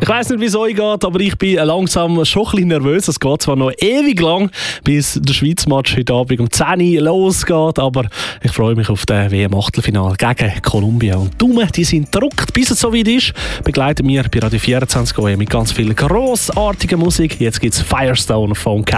Ich weiss nicht, wie es euch geht, aber ich bin langsam schon ein bisschen nervös. Es geht zwar noch ewig lang, bis der Schweiz-Match heute Abend um 10 Uhr losgeht, aber ich freue mich auf das WM-Achtelfinale gegen Kolumbien. Und die Daumen, die sind gedruckt, bis es soweit ist. Begleiten wir bei Radio 24 mit ganz viel grossartiger Musik. Jetzt gibt es Firestone von